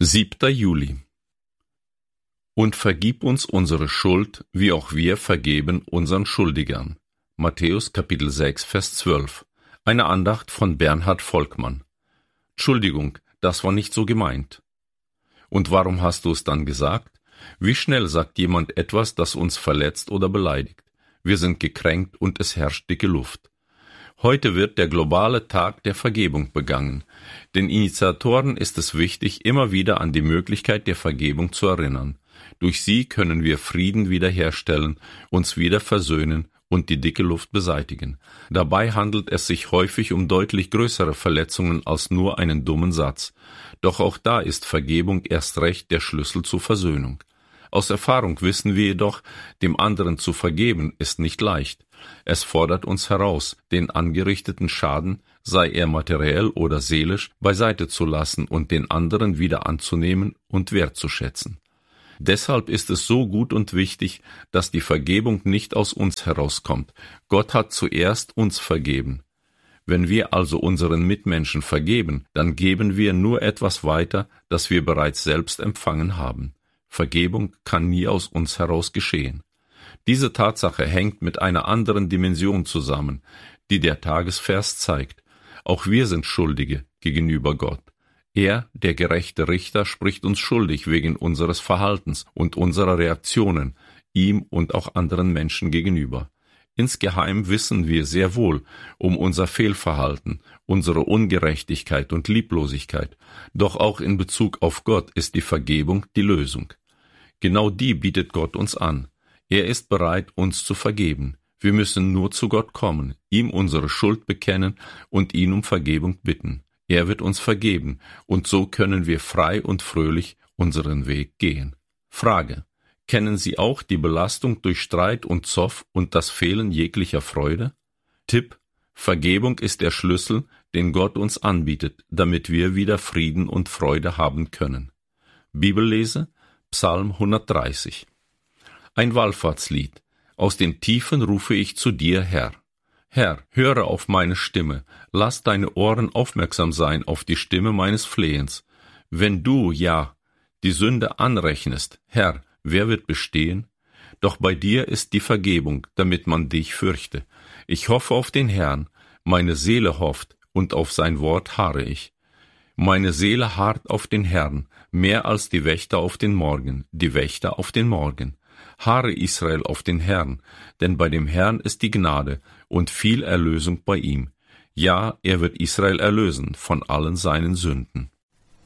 7. Juli. Und vergib uns unsere Schuld, wie auch wir vergeben unseren Schuldigern. Matthäus Kapitel 6, Vers 12. Eine Andacht von Bernhard Volkmann. Entschuldigung, das war nicht so gemeint. Und warum hast du es dann gesagt? Wie schnell sagt jemand etwas, das uns verletzt oder beleidigt? Wir sind gekränkt und es herrscht dicke Luft. Heute wird der globale Tag der Vergebung begangen. Den Initiatoren ist es wichtig, immer wieder an die Möglichkeit der Vergebung zu erinnern. Durch sie können wir Frieden wiederherstellen, uns wieder versöhnen und die dicke Luft beseitigen. Dabei handelt es sich häufig um deutlich größere Verletzungen als nur einen dummen Satz. Doch auch da ist Vergebung erst recht der Schlüssel zur Versöhnung. Aus Erfahrung wissen wir jedoch, dem anderen zu vergeben ist nicht leicht. Es fordert uns heraus, den angerichteten Schaden, sei er materiell oder seelisch, beiseite zu lassen und den anderen wieder anzunehmen und wertzuschätzen. Deshalb ist es so gut und wichtig, dass die Vergebung nicht aus uns herauskommt. Gott hat zuerst uns vergeben. Wenn wir also unseren Mitmenschen vergeben, dann geben wir nur etwas weiter, das wir bereits selbst empfangen haben. Vergebung kann nie aus uns heraus geschehen. Diese Tatsache hängt mit einer anderen Dimension zusammen, die der Tagesvers zeigt. Auch wir sind Schuldige gegenüber Gott. Er, der gerechte Richter, spricht uns schuldig wegen unseres Verhaltens und unserer Reaktionen, ihm und auch anderen Menschen gegenüber. Insgeheim wissen wir sehr wohl um unser Fehlverhalten, unsere Ungerechtigkeit und Lieblosigkeit. Doch auch in Bezug auf Gott ist die Vergebung die Lösung. Genau die bietet Gott uns an. Er ist bereit, uns zu vergeben. Wir müssen nur zu Gott kommen, ihm unsere Schuld bekennen und ihn um Vergebung bitten. Er wird uns vergeben, und so können wir frei und fröhlich unseren Weg gehen. Frage: Kennen Sie auch die Belastung durch Streit und Zoff und das Fehlen jeglicher Freude? Tipp: Vergebung ist der Schlüssel, den Gott uns anbietet, damit wir wieder Frieden und Freude haben können. Bibellese: Psalm 130. Ein Wallfahrtslied. Aus den Tiefen rufe ich zu dir, Herr. Herr, höre auf meine Stimme, lass deine Ohren aufmerksam sein auf die Stimme meines Flehens. Wenn du, ja, die Sünde anrechnest, Herr, wer wird bestehen? Doch bei dir ist die Vergebung, damit man dich fürchte. Ich hoffe auf den Herrn, meine Seele hofft, und auf sein Wort harre ich. Meine Seele harrt auf den Herrn, mehr als die Wächter auf den Morgen, die Wächter auf den Morgen. Harre Israel auf den Herrn, denn bei dem Herrn ist die Gnade und viel Erlösung bei ihm. Ja, er wird Israel erlösen von allen seinen Sünden.